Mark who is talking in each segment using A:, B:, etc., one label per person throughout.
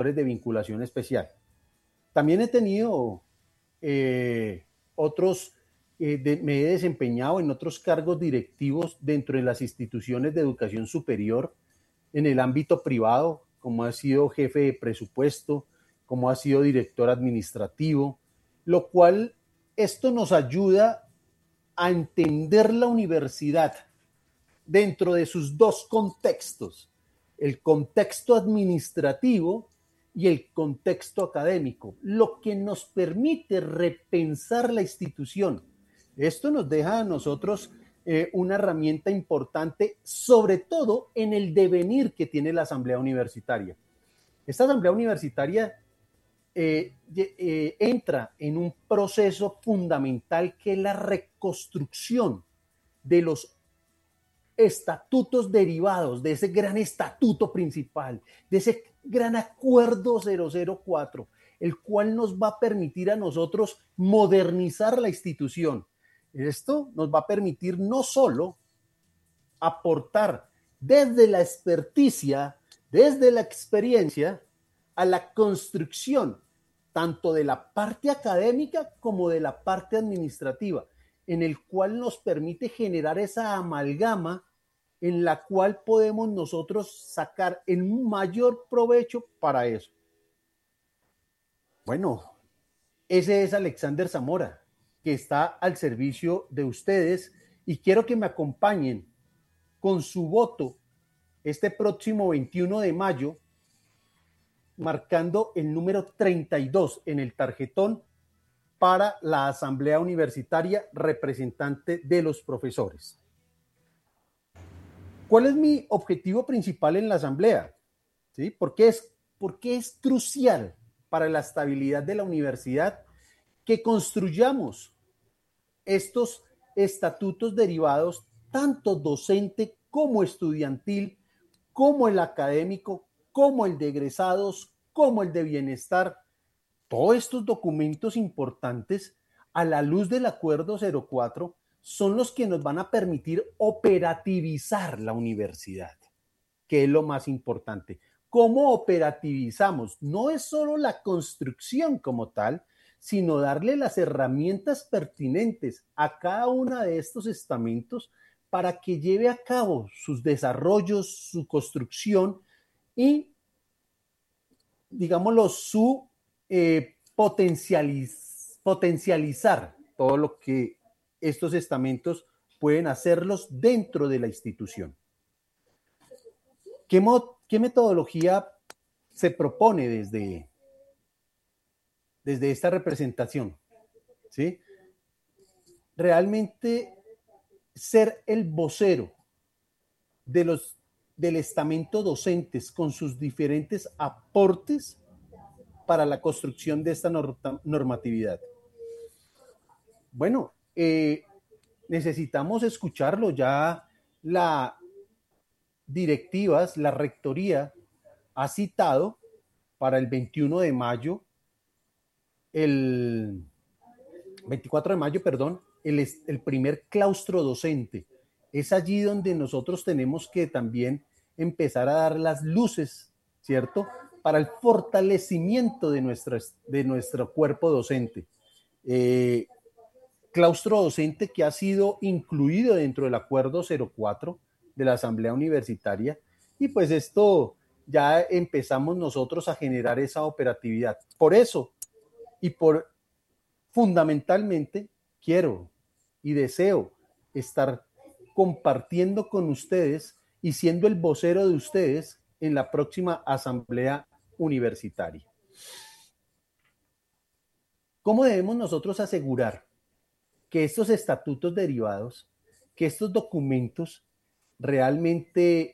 A: profesores de vinculación especial. También he tenido me he desempeñado en otros cargos directivos dentro de las instituciones de educación superior, en el ámbito privado, como ha sido jefe de presupuesto, como ha sido director administrativo, lo cual esto nos ayuda a entender la universidad dentro de sus dos contextos, el contexto administrativo y el contexto académico, lo que nos permite repensar la institución. Esto nos deja a nosotros una herramienta importante, sobre todo en el devenir que tiene la asamblea universitaria. Esta asamblea universitaria entra en un proceso fundamental que es la reconstrucción de los estatutos derivados de ese gran estatuto principal, de ese gran acuerdo 004, el cual nos va a permitir a nosotros modernizar la institución. Esto nos va a permitir no solo aportar desde la experticia, desde la experiencia, a la construcción tanto de la parte académica como de la parte administrativa, en el cual nos permite generar esa amalgama en la cual podemos nosotros sacar en mayor provecho para eso. Bueno, ese es Alexander Zamora, que está al servicio de ustedes, y quiero que me acompañen con su voto este próximo 21 de mayo, marcando el número 32 en el tarjetón para la Asamblea Universitaria Representante de los Profesores. ¿Cuál es mi objetivo principal en la Asamblea? ¿Sí? ¿Por qué es crucial para la estabilidad de la universidad que construyamos estos estatutos derivados, tanto docente como estudiantil, como el académico, como el de egresados, como el de bienestar? Todos estos documentos importantes, a la luz del Acuerdo 04, son los que nos van a permitir operativizar la universidad, que es lo más importante. ¿Cómo operativizamos? No es solo la construcción como tal, sino darle las herramientas pertinentes a cada uno de estos estamentos para que lleve a cabo sus desarrollos, su construcción y, digámoslo, su potencializar todo lo que estos estamentos pueden hacerlos dentro de la institución. ¿Qué metodología se propone desde esta representación? ¿Sí? Realmente ser el vocero del estamento docentes con sus diferentes aportes para la construcción de esta normatividad. Bueno, necesitamos escucharlo. Ya la directivas, la rectoría ha citado para el 21 de mayo, el 24 de mayo, perdón, el primer claustro docente. Es allí donde nosotros tenemos que también empezar a dar las luces, ¿cierto?, para el fortalecimiento de nuestro cuerpo docente. Claustro docente que ha sido incluido dentro del Acuerdo 04 de la Asamblea Universitaria, y pues esto ya empezamos nosotros a generar esa operatividad. Por eso, y por fundamentalmente, quiero y deseo estar compartiendo con ustedes y siendo el vocero de ustedes en la próxima Asamblea Universitaria. ¿Cómo debemos nosotros asegurar que estos estatutos derivados, que estos documentos realmente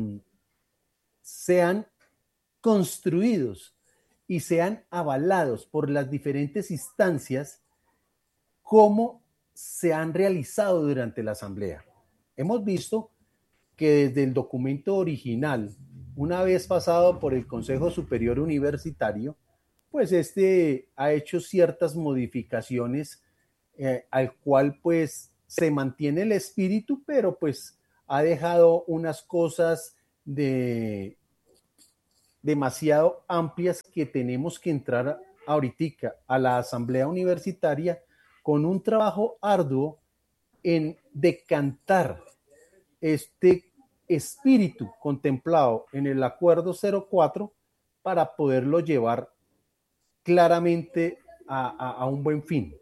A: sean construidos y sean avalados por las diferentes instancias como se han realizado durante la Asamblea? Hemos visto que desde el documento original, una vez pasado por el Consejo Superior Universitario, pues este ha hecho ciertas modificaciones al cual pues se mantiene el espíritu, pero pues ha dejado unas cosas de demasiado amplias que tenemos que entrar ahorita a la asamblea universitaria con un trabajo arduo en decantar este espíritu contemplado en el acuerdo 04 para poderlo llevar claramente a un buen fin.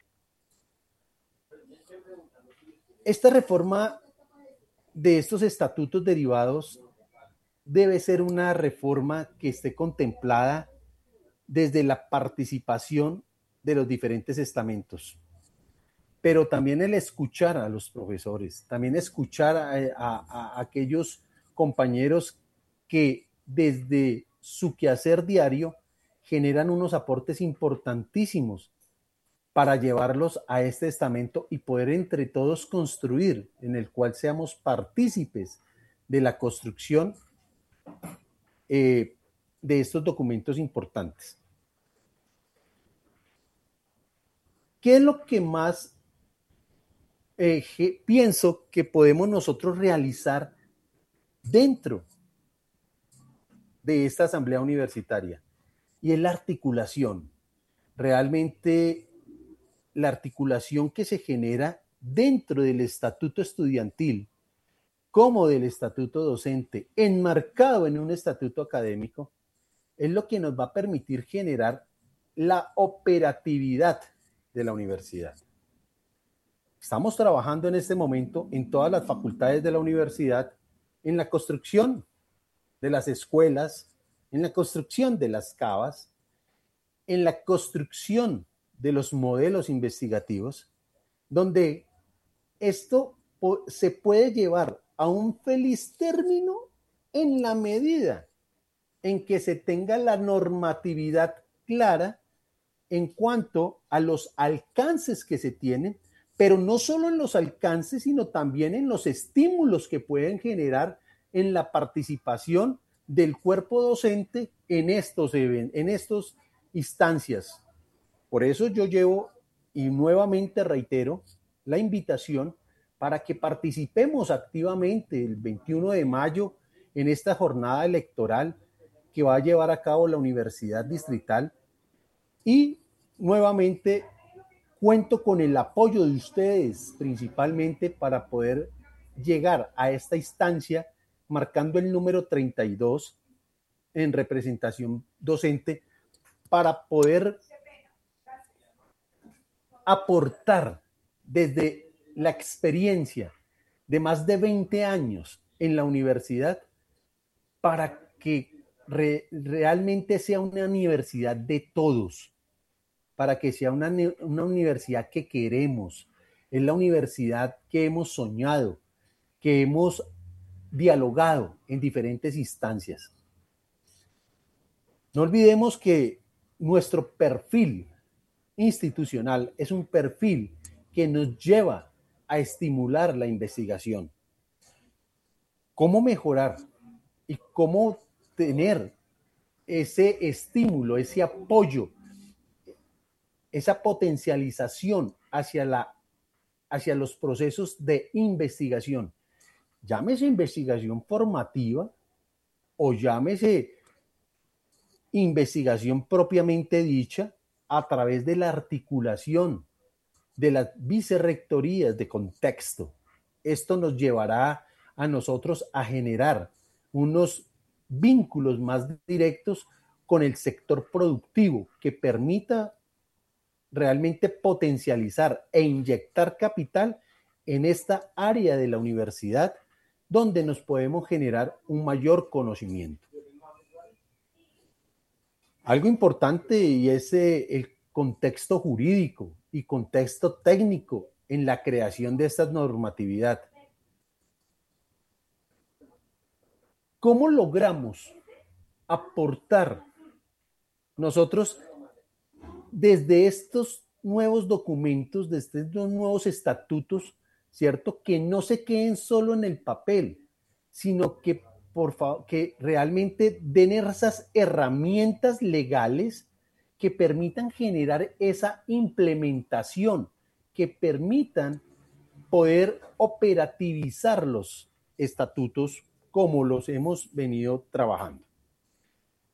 A: Esta reforma de estos estatutos derivados debe ser una reforma que esté contemplada desde la participación de los diferentes estamentos, pero también el escuchar a los profesores, también escuchar a aquellos compañeros que desde su quehacer diario generan unos aportes importantísimos para llevarlos a este estamento y poder entre todos construir, en el cual seamos partícipes de la construcción de estos documentos importantes. ¿Qué es lo que más pienso que podemos nosotros realizar dentro de esta asamblea universitaria? Y es la articulación. Realmente la articulación que se genera dentro del estatuto estudiantil como del estatuto docente, enmarcado en un estatuto académico, es lo que nos va a permitir generar la operatividad de la universidad. Estamos trabajando en este momento en todas las facultades de la universidad en la construcción de las escuelas, en la construcción de las cavas, en la construcción de los modelos investigativos, donde esto se puede llevar a un feliz término en la medida en que se tenga la normatividad clara en cuanto a los alcances que se tienen, pero no solo en los alcances, sino también en los estímulos que pueden generar en la participación del cuerpo docente en estos instancias. Por eso yo llevo y nuevamente reitero la invitación para que participemos activamente el 21 de mayo en esta jornada electoral que va a llevar a cabo la Universidad Distrital, y nuevamente cuento con el apoyo de ustedes principalmente para poder llegar a esta instancia marcando el número 32 en representación docente para poder aportar desde la experiencia de más de 20 años en la universidad para que realmente sea una universidad de todos, para que sea una universidad que queremos, es la universidad que hemos soñado, que hemos dialogado en diferentes instancias. No olvidemos que nuestro perfil institucional es un perfil que nos lleva a estimular la investigación. ¿Cómo mejorar y cómo tener ese estímulo, ese apoyo, esa potencialización hacia los procesos de investigación? Llámese investigación formativa o llámese investigación propiamente dicha a través de la articulación de las vicerrectorías de contexto. Esto nos llevará a nosotros a generar unos vínculos más directos con el sector productivo que permita realmente potencializar e inyectar capital en esta área de la universidad donde nos podemos generar un mayor conocimiento. Algo importante y es el contexto jurídico y contexto técnico en la creación de esta normatividad. ¿Cómo logramos aportar nosotros desde estos nuevos documentos, desde estos nuevos estatutos, ¿cierto? Que no se queden solo en el papel, sino que por favor, que realmente den esas herramientas legales que permitan generar esa implementación, que permitan poder operativizar los estatutos como los hemos venido trabajando.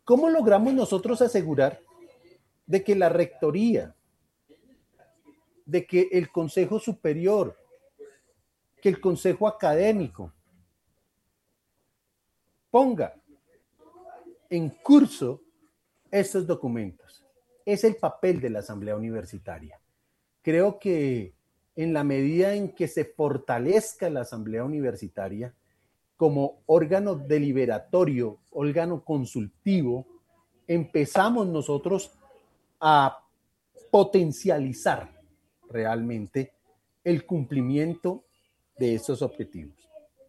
A: ¿Cómo logramos nosotros asegurar de que la rectoría, de que el consejo superior, que el consejo académico ponga en curso estos documentos? Es el papel de la Asamblea Universitaria. Creo que en la medida en que se fortalezca la Asamblea Universitaria como órgano deliberatorio, órgano consultivo, empezamos nosotros a potencializar realmente el cumplimiento de estos objetivos.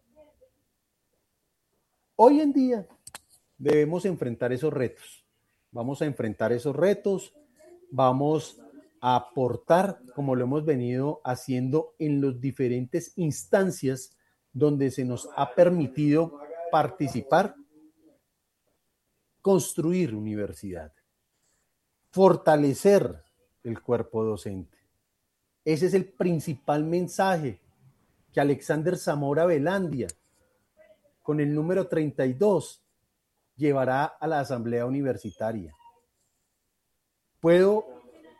A: Hoy en día debemos enfrentar esos retos. Vamos a enfrentar esos retos, vamos a aportar como lo hemos venido haciendo en las diferentes instancias donde se nos ha permitido participar, construir universidad, fortalecer el cuerpo docente. Ese es el principal mensaje que Alexander Zamora Velandia, con el número 32, llevará a la Asamblea Universitaria. Puedo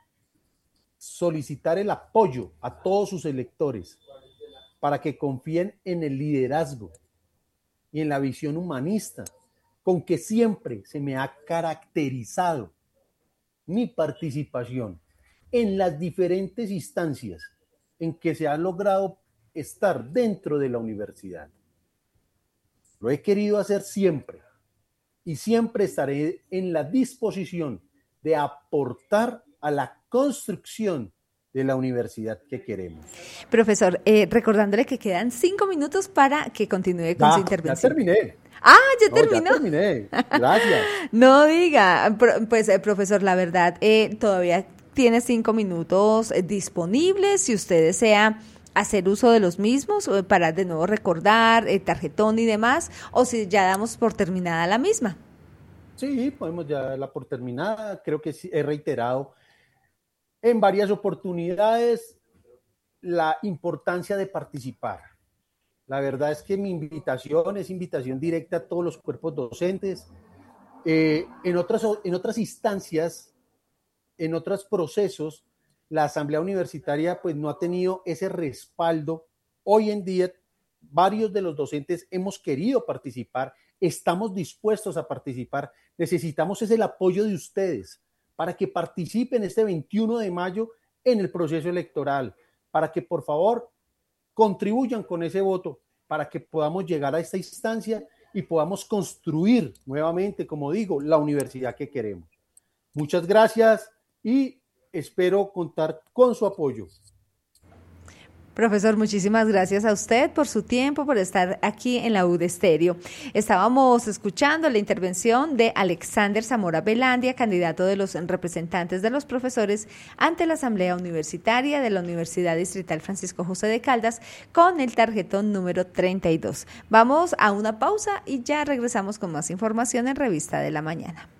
A: solicitar el apoyo a todos sus electores para que confíen en el liderazgo y en la visión humanista con que siempre se me ha caracterizado mi participación en las diferentes instancias en que se ha logrado estar dentro de la universidad. Lo he querido hacer siempre y siempre estaré en la disposición de aportar a la construcción de la universidad que queremos.
B: Profesor, recordándole que quedan 5 minutos para que continúe con su intervención.
A: Ya terminé.
B: ¿Ya terminó?
A: Ya terminé. Gracias.
B: No diga, pues profesor, la verdad, todavía tiene 5 minutos disponibles si usted desea hacer uso de los mismos para de nuevo recordar tarjetón y demás, o si ya damos por terminada la misma.
A: Sí, podemos ya darla por terminada. Creo que sí, he reiterado en varias oportunidades la importancia de participar. La verdad es que mi invitación es invitación directa a todos los cuerpos docentes. En otras instancias, en otros procesos, la Asamblea Universitaria pues no ha tenido ese respaldo. Hoy en día, varios de los docentes hemos querido participar, estamos dispuestos a participar. Necesitamos el apoyo de ustedes para que participen este 21 de mayo en el proceso electoral, para que por favor contribuyan con ese voto, para que podamos llegar a esta instancia y podamos construir nuevamente, como digo, la universidad que queremos. Muchas gracias y espero contar con su apoyo.
B: Profesor, muchísimas gracias a usted por su tiempo, por estar aquí en la UD Estéreo. Estábamos escuchando la intervención de Alexander Zamora Velandia, candidato de los representantes de los profesores ante la Asamblea Universitaria de la Universidad Distrital Francisco José de Caldas, con el tarjetón número 32. Vamos a una pausa y ya regresamos con más información en Revista de la Mañana.